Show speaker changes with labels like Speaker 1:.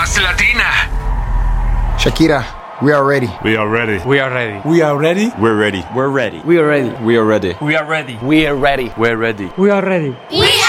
Speaker 1: Más latina.
Speaker 2: Shakira, we are ready.
Speaker 3: We are ready.
Speaker 4: We are ready.
Speaker 5: We are ready.
Speaker 3: We're ready.
Speaker 5: We're ready.
Speaker 6: We are ready.
Speaker 5: We are ready.
Speaker 4: We are ready.
Speaker 6: We are ready.
Speaker 5: We're ready.
Speaker 6: We are ready.
Speaker 7: We are